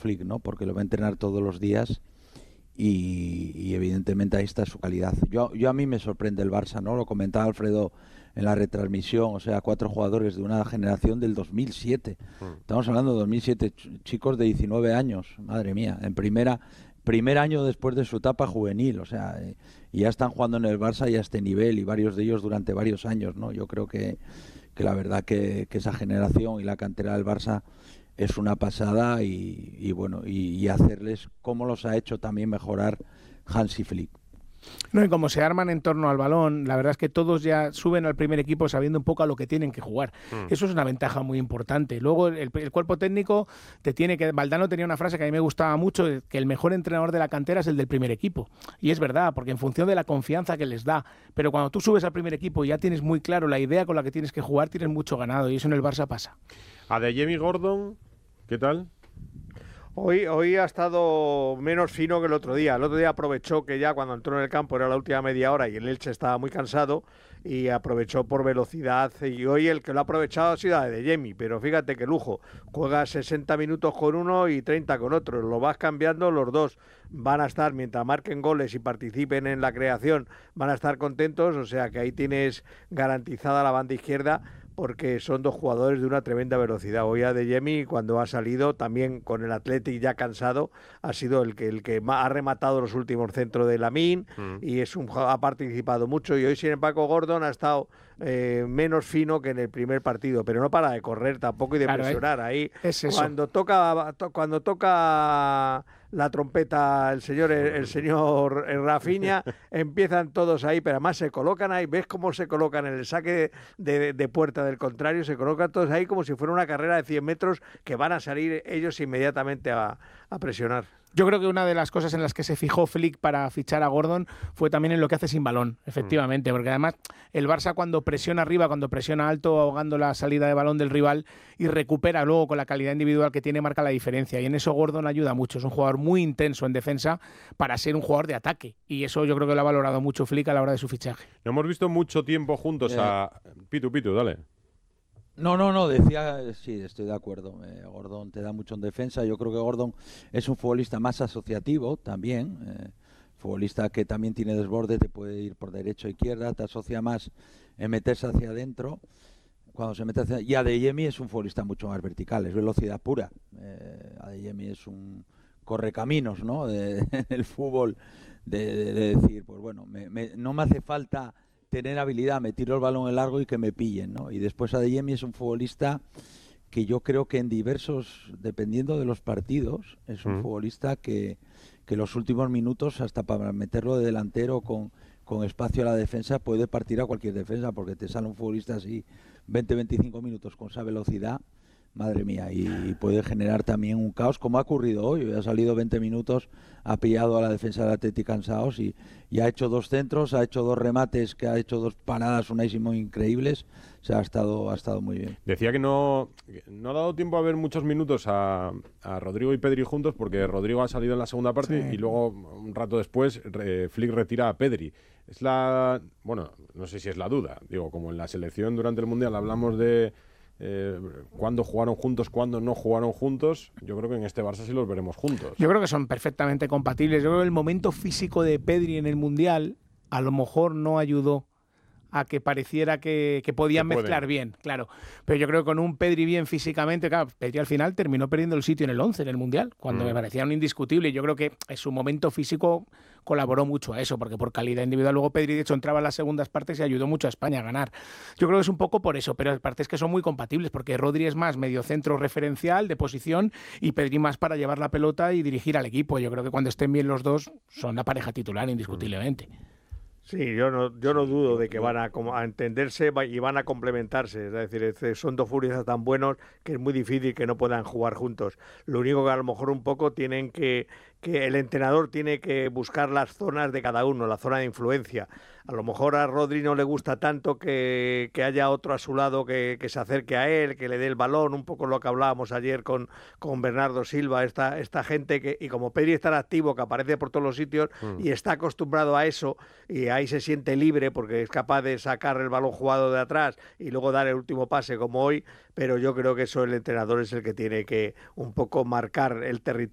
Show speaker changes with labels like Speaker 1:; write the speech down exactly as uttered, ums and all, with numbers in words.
Speaker 1: Flick, ¿no? Porque lo va a entrenar todos los días y, y evidentemente ahí está su calidad. Yo, yo a mí me sorprende el Barça, ¿no? Lo comentaba Alfredo en la retransmisión, o sea, cuatro jugadores de una generación del dos mil siete. Mm. Estamos hablando de dos mil siete, ch- chicos de diecinueve años, madre mía, en primera, primer año después de su etapa juvenil, o sea, eh, y ya están jugando en el Barça y a este nivel, y varios de ellos durante varios años, ¿no? Yo creo que, que la verdad que, que esa generación y la cantera del Barça es una pasada y, y bueno, y, y hacerles como los ha hecho también mejorar Hansi Flick.
Speaker 2: No, y como se arman en torno al balón, la verdad es que todos ya suben al primer equipo sabiendo un poco a lo que tienen que jugar. Mm. Eso es una ventaja muy importante. Luego el, el cuerpo técnico te tiene que... Valdano tenía una frase que a mí me gustaba mucho, que el mejor entrenador de la cantera es el del primer equipo. Y es verdad, porque en función de la confianza que les da. Pero cuando tú subes al primer equipo y ya tienes muy claro la idea con la que tienes que jugar, tienes mucho ganado. Y eso en el Barça pasa.
Speaker 3: Adeyemi Gordon, ¿qué tal?
Speaker 4: Hoy, hoy ha estado menos fino que el otro día. El otro día aprovechó que ya cuando entró en el campo era la última media hora y el Elche estaba muy cansado y aprovechó por velocidad. Y hoy el que lo ha aprovechado ha sido Adeyemi, pero fíjate qué lujo. Juega sesenta minutos con uno y treinta con otro. Lo vas cambiando, los dos van a estar, mientras marquen goles y participen en la creación, van a estar contentos. O sea que ahí tienes garantizada la banda izquierda, porque son dos jugadores de una tremenda velocidad. Hoy Adeyemi, cuando ha salido, también con el Athletic ya cansado, ha sido el que el que ha rematado los últimos centros de Lamine mm. y es un ha participado mucho. Y hoy, sin embargo, Gordon ha estado eh, menos fino que en el primer partido, pero no para de correr tampoco y de claro, presionar. Eh, Ahí es eso. Cuando toca to, cuando toca la trompeta el señor el, el señor Rafinha, empiezan todos ahí, pero además se colocan ahí, ves cómo se colocan en el saque de, de, de puerta del contrario, se colocan todos ahí como si fuera una carrera de cien metros que van a salir ellos inmediatamente a, a presionar.
Speaker 2: Yo creo que una de las cosas en las que se fijó Flick para fichar a Gordon fue también en lo que hace sin balón, efectivamente, porque además el Barça cuando presiona arriba, cuando presiona alto, ahogando la salida de balón del rival y recupera luego con la calidad individual que tiene, marca la diferencia. Y en eso Gordon ayuda mucho, es un jugador muy intenso en defensa para ser un jugador de ataque. Y eso yo creo que lo ha valorado mucho Flick a la hora de su fichaje.
Speaker 3: No hemos visto mucho tiempo juntos eh. a... Pitu, Pitu, dale.
Speaker 1: No, no, no, decía, sí, estoy de acuerdo. Eh, Gordon te da mucho en defensa. Yo creo que Gordon es un futbolista más asociativo también. Eh, futbolista que también tiene desborde, te puede ir por derecha o izquierda, te asocia más en meterse hacia adentro. Cuando se mete hacia... Y Adeyemi es un futbolista mucho más vertical, es velocidad pura. Eh, Adeyemi es un correcaminos, ¿no? De, de, del fútbol, de, de, de decir, pues bueno, me, me, no me hace falta tener habilidad, me tiro el balón en largo y que me pillen, ¿no? Y después Adeyemi es un futbolista que yo creo que en diversos, dependiendo de los partidos, es un mm. futbolista que, que los últimos minutos, hasta para meterlo de delantero con, con espacio a la defensa, puede partir a cualquier defensa, porque te sale un futbolista así veinte a veinticinco minutos con esa velocidad, madre mía, y, y puede generar también un caos, como ha ocurrido hoy. Ha salido veinte minutos, ha pillado a la defensa del Athletic cansados y, y ha hecho dos centros, ha hecho dos remates, que ha hecho dos paradas unísimas increíbles. O sea, ha estado, ha estado muy bien.
Speaker 3: Decía que no, no ha dado tiempo a ver muchos minutos a, a Rodrigo y Pedri juntos, porque Rodrigo ha salido en la segunda parte sí. y luego, un rato después, re, Flick retira a Pedri. Es la... Bueno, no sé si es la duda. Digo, como en la selección durante el Mundial hablamos de... Eh, cuándo jugaron juntos, cuándo no jugaron juntos, yo creo que en este Barça sí los veremos juntos.
Speaker 2: Yo creo que son perfectamente compatibles. Yo creo que el momento físico de Pedri en el Mundial a lo mejor no ayudó a que pareciera que, que podían que mezclar bien, claro. Pero yo creo que con un Pedri bien físicamente, claro, Pedri al final terminó perdiendo el sitio en el once en el Mundial, cuando mm. me parecía un indiscutible. Yo creo que en su momento físico colaboró mucho a eso, porque por calidad individual luego Pedri de hecho entraba en las segundas partes y ayudó mucho a España a ganar. Yo creo que es un poco por eso, pero las partes que son muy compatibles, porque Rodri es más mediocentro referencial de posición y Pedri más para llevar la pelota y dirigir al equipo. Yo creo que cuando estén bien los dos son la pareja titular indiscutiblemente.
Speaker 4: Mm. Sí, yo no, yo no dudo de que van a, a entenderse y van a complementarse. Es decir, son dos futbolistas tan buenos que es muy difícil que no puedan jugar juntos. Lo único que a lo mejor un poco tienen que, que el entrenador tiene que buscar las zonas de cada uno, la zona de influencia. A lo mejor a Rodri no le gusta tanto que, que haya otro a su lado que, que se acerque a él, que le dé el balón, un poco lo que hablábamos ayer con, con Bernardo Silva, esta, esta gente que, y como Pedri es tan activo, que aparece por todos los sitios mm. y está acostumbrado a eso, y ahí se siente libre porque es capaz de sacar el balón jugado de atrás y luego dar el último pase como hoy, pero yo creo que eso el entrenador es el que tiene que un poco marcar el territorio